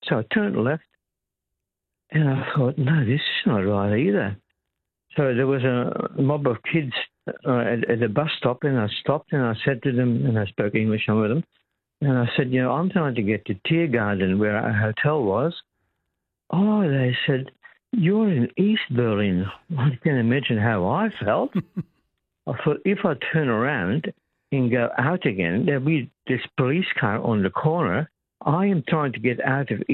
So I turned left, and I thought, no, this is not right either. So there was a mob of kids at the bus stop, and I stopped, and I said to them, and I spoke English with them, and I said, I'm trying to get to Tiergarten, where our hotel was. Oh, they said, you're in East Berlin. I can imagine how I felt. I thought, if I turn around and go out again, there'll be this police car on the corner. I am trying to get out of